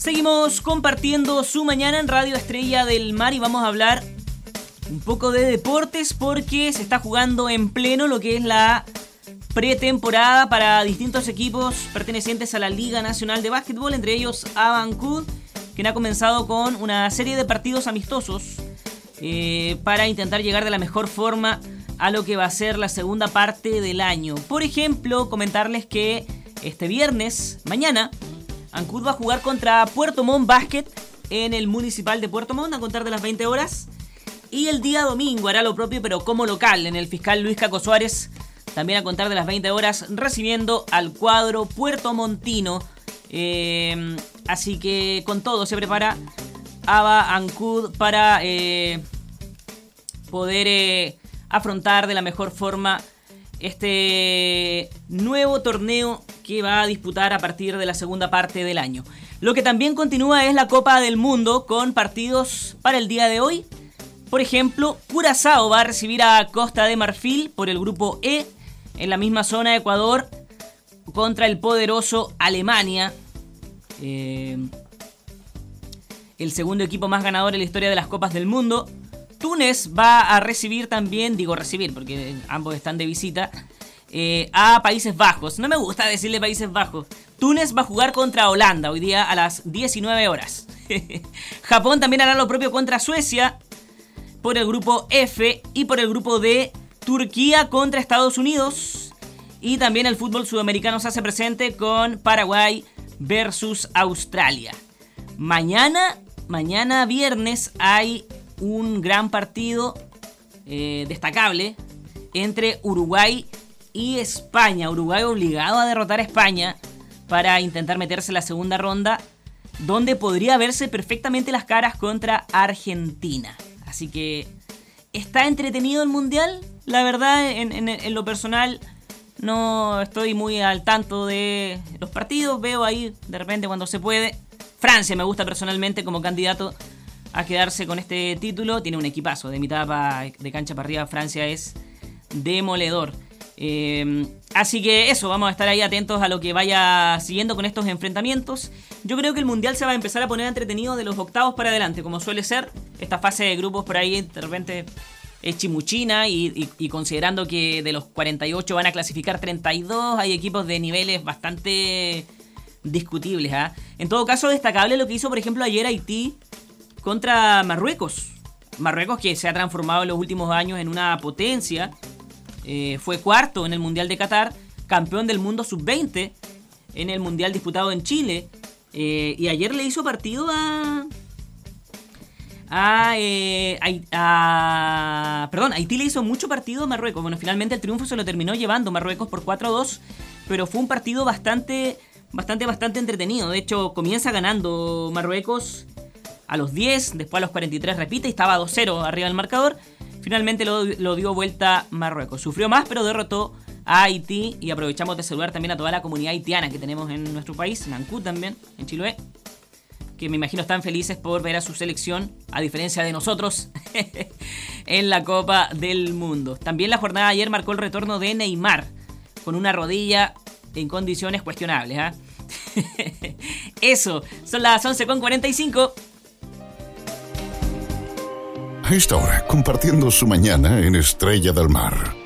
Seguimos compartiendo su mañana en Radio Estrella del Mar y vamos a hablar un poco de deportes porque se está jugando en pleno lo que es la pretemporada para distintos equipos pertenecientes a la Liga Nacional de Básquetbol, entre ellos Abancud, quien ha comenzado con una serie de partidos amistosos para intentar llegar de la mejor forma a lo que va a ser la segunda parte del año. Por ejemplo, comentarles que este viernes, mañana, Ancud va a jugar contra Puerto Montt Basket en el Municipal de Puerto Montt a contar de las 20 horas. Y el día domingo hará lo propio, pero como local, en el Fiscal Luis Caco Suárez, también a contar de las 20 horas, recibiendo al cuadro puertomontino. Así que con todo se prepara ABA Ancud para poder afrontar de la mejor forma este nuevo torneo que va a disputar a partir de la segunda parte del año. Lo que también continúa es la Copa del Mundo con partidos para el día de hoy. Por ejemplo, Curazao va a recibir a Costa de Marfil por el grupo E. En la misma zona de Ecuador contra el poderoso Alemania. El segundo equipo más ganador en la historia de las Copas del Mundo. Túnez va a recibir también, digo recibir porque ambos están de visita, a Países Bajos. No me gusta decirle Países Bajos. Túnez va a jugar contra Holanda hoy día a las 19 horas. Japón también hará lo propio contra Suecia por el grupo F, y por el grupo D, Turquía contra Estados Unidos. Y también el fútbol sudamericano se hace presente con Paraguay versus Australia. Mañana viernes hay un gran partido destacable entre Uruguay y España. Uruguay obligado a derrotar a España para intentar meterse en la segunda ronda, donde podría verse perfectamente las caras contra Argentina. Así que está entretenido el Mundial. La verdad, en lo personal, no estoy muy al tanto de los partidos. Veo ahí de repente cuando se puede. Francia me gusta personalmente como candidato a quedarse con este título. Tiene un equipazo de mitad de cancha para arriba. Francia es demoledor. Así que eso, vamos a estar ahí atentos a lo que vaya siguiendo con estos enfrentamientos. Yo creo que el Mundial se va a empezar a poner entretenido de los octavos para adelante, como suele ser. Esta fase de grupos por ahí de repente es chimuchina y considerando que de los 48 van a clasificar 32, hay equipos de niveles bastante discutibles, ¿eh? En todo caso, destacable lo que hizo, por ejemplo, ayer Haití contra Marruecos. Marruecos, que se ha transformado en los últimos años en una potencia. Fue cuarto en el Mundial de Qatar, campeón del mundo sub-20 en el Mundial disputado en Chile. Y ayer le hizo partido Haití le hizo mucho partido a Marruecos. Bueno, finalmente el triunfo se lo terminó llevando Marruecos por 4-2, pero fue un partido bastante entretenido. De hecho, comienza ganando Marruecos a los 10, después a los 43 repite y estaba 2-0 arriba del marcador. Finalmente lo dio vuelta Marruecos. Sufrió más, pero derrotó a Haití. Y aprovechamos de saludar también a toda la comunidad haitiana que tenemos en nuestro país, en Ancud también, en Chiloé, que me imagino están felices por ver a su selección, a diferencia de nosotros, en la Copa del Mundo. También la jornada de ayer marcó el retorno de Neymar, con una rodilla en condiciones cuestionables, ¿eh? Eso, son las 11:45. A esta hora, compartiendo su mañana en Estrella del Mar.